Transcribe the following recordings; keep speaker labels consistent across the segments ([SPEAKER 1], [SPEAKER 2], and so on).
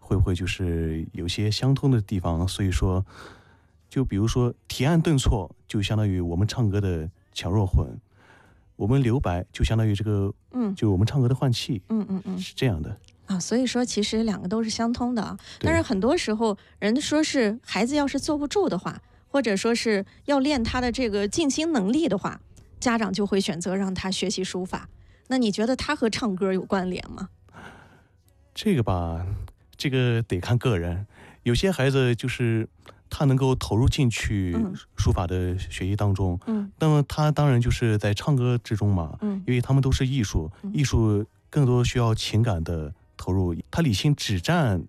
[SPEAKER 1] 会不会就是有些相通的地方？所以说，就比如说提按顿挫，就相当于我们唱歌的强弱混；我们留白就相当于这个，就我们唱歌的换气，是这样的。
[SPEAKER 2] 啊，所以说其实两个都是相通的啊。但是很多时候，人说是孩子要是坐不住的话，或者说是要练他的这个静心能力的话，家长就会选择让他学习书法。那你觉得他和唱歌有关联吗？
[SPEAKER 1] 这个吧，这个得看个人。有些孩子就是他能够投入进去书法的学习当中，那么他当然就是在唱歌之中嘛，因为他们都是艺术，艺术更多需要情感的投入，他理性只占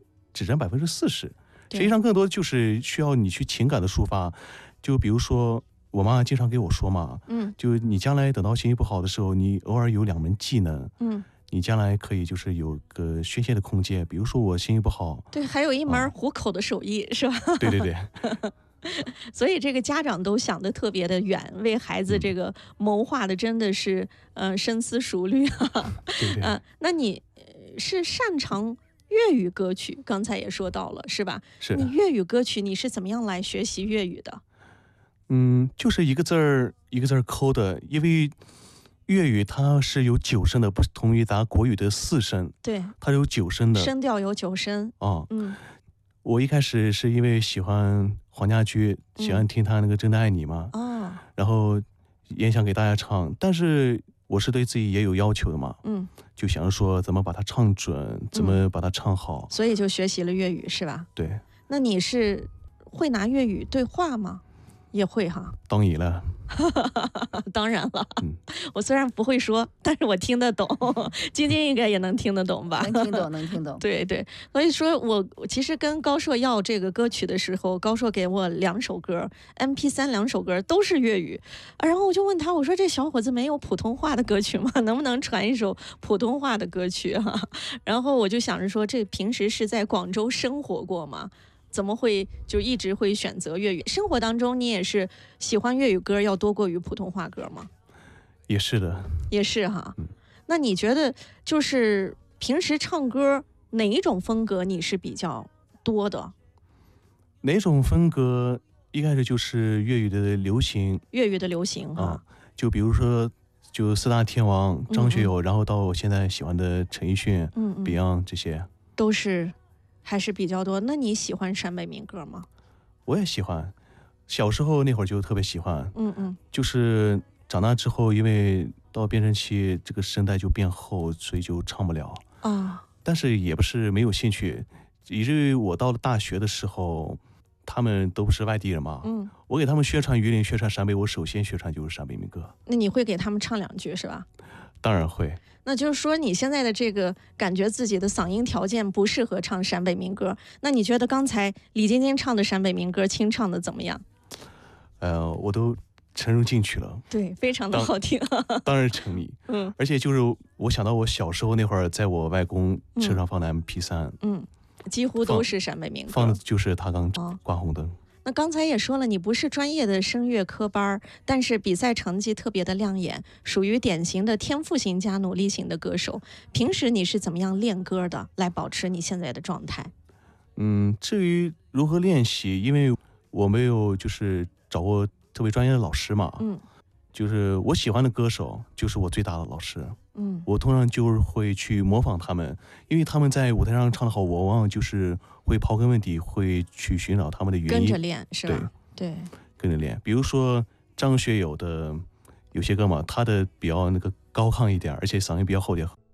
[SPEAKER 1] 40%，实际上更多就是需要你去情感的抒发。就比如说我妈经常给我说嘛，就你将来等到心情不好的时候，你偶尔有2门技能，你将来可以就是有个宣泄的空间。比如说我心情不好，
[SPEAKER 2] 对，还有一门糊口的手艺，是吧？对
[SPEAKER 1] 对对。
[SPEAKER 2] 所以这个家长都想得特别的远，为孩子这个谋划的真的是深思熟虑啊。
[SPEAKER 1] 对。
[SPEAKER 2] 那你是擅长粤语歌曲，刚才也说到了，是吧？
[SPEAKER 1] 是。
[SPEAKER 2] 你粤语歌曲你是怎么样来学习粤语的？
[SPEAKER 1] 就是一个字儿一个字儿抠的，因为粤语它是有9声的，不同于咱国语的4声。
[SPEAKER 2] 对，
[SPEAKER 1] 它有9声的，
[SPEAKER 2] 声调有9声。
[SPEAKER 1] 我一开始是因为喜欢黄家驹，喜欢听他那个《真的爱你》嘛，然后也想给大家唱，但是我是对自己也有要求的嘛，就想着说怎么把它唱准，怎么把它唱好，
[SPEAKER 2] 所以就学习了粤语，是吧？
[SPEAKER 1] 对。
[SPEAKER 2] 那你是会拿粤语对话吗？也会哈。
[SPEAKER 1] 当然了。
[SPEAKER 2] 当然了，我虽然不会说，但是我听得懂。晶晶应该也能听得懂吧？
[SPEAKER 3] 能听懂。
[SPEAKER 2] 对对，所以说我其实跟高硕要这个歌曲的时候，高硕给我2首歌 ，MP3 2首歌都是粤语然后我就问他，我说这小伙子没有普通话的歌曲吗？能不能传一首普通话的歌曲然后我就想着说，这平时是在广州生活过吗？怎么会就一直会选择粤语？生活当中你也是喜欢粤语歌要多过于普通话歌吗？
[SPEAKER 1] 也是的。
[SPEAKER 2] 也是哈。那你觉得就是平时唱歌哪一种风格你是比较多的？
[SPEAKER 1] 哪种风格？一开始就是粤语的流行。
[SPEAKER 2] 粤语的流行
[SPEAKER 1] 就比如说就4大天王张学友，然后到我现在喜欢的陈奕迅、Beyond 这些
[SPEAKER 2] 都是还是比较多。那你喜欢陕北民歌吗？
[SPEAKER 1] 我也喜欢，小时候那会儿就特别喜欢。就是长大之后，因为到变声期，这个声带就变厚，所以就唱不了但是也不是没有兴趣，以至于我到了大学的时候，他们都是外地人嘛，我给他们宣传榆林、宣传陕北，我首先宣传就是陕北民歌。
[SPEAKER 2] 那你会给他们唱2句是吧？
[SPEAKER 1] 当然会。
[SPEAKER 2] 那就是说你现在的这个感觉自己的嗓音条件不适合唱陕北民歌，那你觉得刚才李晶晶唱的陕北民歌清唱的怎么样？
[SPEAKER 1] 我都沉入进去了。
[SPEAKER 2] 对，非常的好听。
[SPEAKER 1] 当然沉迷。而且就是我想到我小时候那会儿，在我外公车上放的 MP3，
[SPEAKER 2] 几乎都是陕北民歌，
[SPEAKER 1] 放的就是他刚挂红灯。
[SPEAKER 2] 那刚才也说了，你不是专业的声乐科班，但是比赛成绩特别的亮眼，属于典型的天赋型加努力型的歌手。平时你是怎么样练歌的，来保持你现在的状态？
[SPEAKER 1] 至于如何练习，因为我没有就是找过特别专业的老师嘛，就是我喜欢的歌手就是我最大的老师，我通常就是会去模仿他们，因为他们在舞台上唱得好，我往往就是会刨根问底，会去寻找他们的原因，
[SPEAKER 2] 跟着练是吧？对，
[SPEAKER 1] 跟着练。比如说张学友的有些歌嘛，他的比较那个高亢一点，而且嗓音比较厚一点，